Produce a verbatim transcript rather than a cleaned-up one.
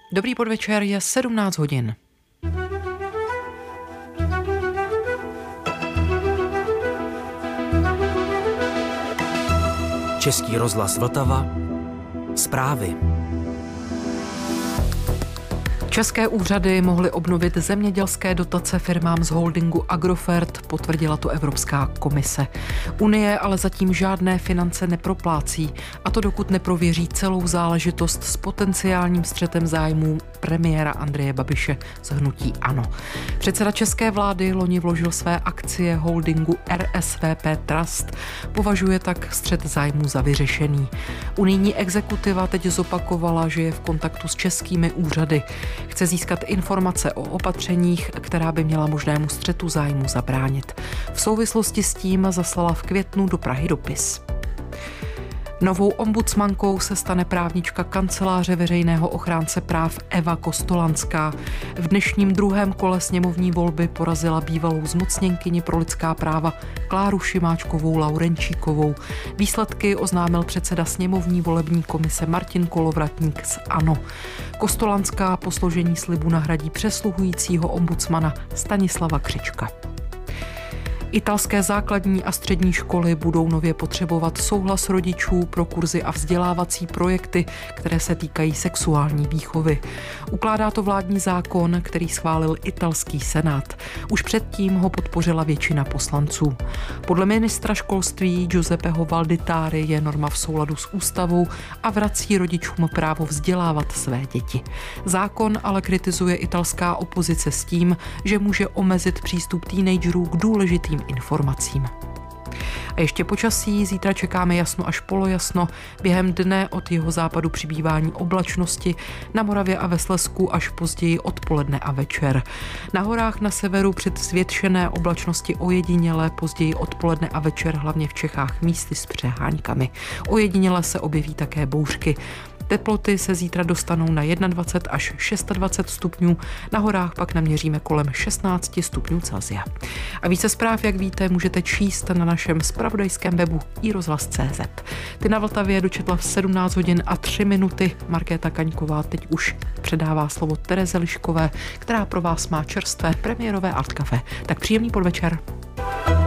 Dobrý podvečer, je sedmnáct hodin. Český rozhlas Vltava. Zprávy. České úřady mohly obnovit zemědělské dotace firmám z holdingu Agrofert, potvrdila to Evropská komise. Unie ale zatím žádné finance neproplácí, a to dokud neprověří celou záležitost s potenciálním střetem zájmů premiéra Andreje Babiše z hnutí ANO. Předseda české vlády loni vložil své akcie holdingu R S V P Trust, považuje tak střet zájmů za vyřešený. Unijní exekutiva teď zopakovala, že je v kontaktu s českými úřady. Chce získat informace o opatřeních, která by měla možnému střetu zájmu zabránit. V souvislosti s tím zaslala v květnu do Prahy dopis. Novou ombudsmankou se stane právnička kanceláře veřejného ochránce práv Eva Kostolanská. V dnešním druhém kole sněmovní volby porazila bývalou zmocněnkyni pro lidská práva Kláru Šimáčkovou Laurenčíkovou. Výsledky oznámil předseda sněmovní volební komise Martin Kolovratník z ANO. Kostolanská po složení slibu nahradí přesluhujícího ombudsmana Stanislava Křečka. Italské základní a střední školy budou nově potřebovat souhlas rodičů pro kurzy a vzdělávací projekty, které se týkají sexuální výchovy. Ukládá to vládní zákon, který schválil italský senát. Už předtím ho podpořila většina poslanců. Podle ministra školství Giuseppeho Valditary je norma v souladu s ústavou a vrací rodičům právo vzdělávat své děti. Zákon ale kritizuje italská opozice s tím, že může omezit přístup teenagerů k důležitým informacím. A ještě počasí, zítra čekáme jasno až polojasno, během dne od jihozápadu přibývání oblačnosti, na Moravě a ve Slezsku až později odpoledne a večer. Na horách na severu před zvětšené oblačnosti ojediněle, později odpoledne a večer hlavně v Čechách místy s přeháňkami. Ojediněle se objeví také bouřky. Teploty se zítra dostanou na dvacet jedna až dvacet šest stupňů, na horách pak naměříme kolem šestnáct stupňů Celsia. A více zpráv, jak víte, můžete číst na našem zpravodajském webu i rozhlas tečka cé zet. Ty na Vltavě dočetla v sedmnáct hodin a tři minuty. Markéta Kaňková teď už předává slovo Tereze Liškové, která pro vás má čerstvé premiérové Art Café. Tak příjemný podvečer.